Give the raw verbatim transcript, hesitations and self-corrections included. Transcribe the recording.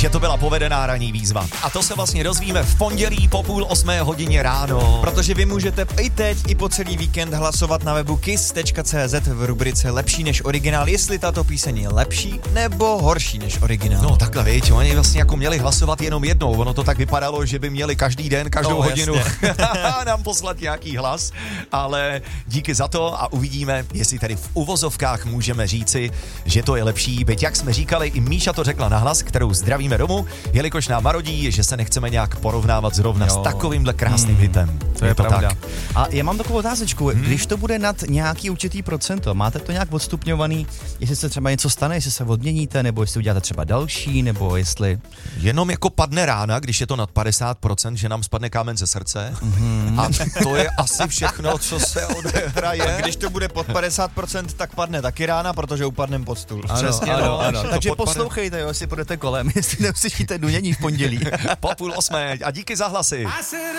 že to byla povedená ranní výzva. A to se vlastně dozvíme v pondělí po půl osmé hodině ráno. Protože vy můžete i teď, i po celý víkend hlasovat na webu kiss tečka cé zet v rubrice Lepší než originál, jestli tato píseň je lepší nebo horší než originál. No takhle, víš, oni vlastně jako měli hlasovat jenom jednou. Ono to tak vypadalo, že by měli každý den, každou no, hodinu nám poslat nějaký hlas, ale díky za to a uvidíme, jestli tady v uvozovkách můžeme říci, že to je lepší. Byť jak jsme říkali, i Míša to řekla nahlas, kterou zdravíme domů, jelikož nám marodí, že se nechceme nějak porovnávat zrovna jo. s takovýmhle krásným hmm, hitem. To je, je to pravda. Tak. A já mám takovou otázečku, hmm. když to bude nad nějaký určitý procento, máte to nějak odstupňovaný, jestli se třeba něco stane, jestli se odměníte, nebo jestli uděláte třeba další, nebo jestli... Jenom jako padne rána, když je to nad padesát procent, že nám spadne kámen ze srdce hmm. a to je asi všechno, co se odehraje. A když to bude pod padesát procent, tak padne taky rána, protože upadnem pod stůl. Ano, Přesně, ano, no. ano. Takže podpadne... poslouchejte, jo, jestli půjdete kolem, jestli neuslyšíte dunění v pondělí. Po půl osmé a díky za hlasy.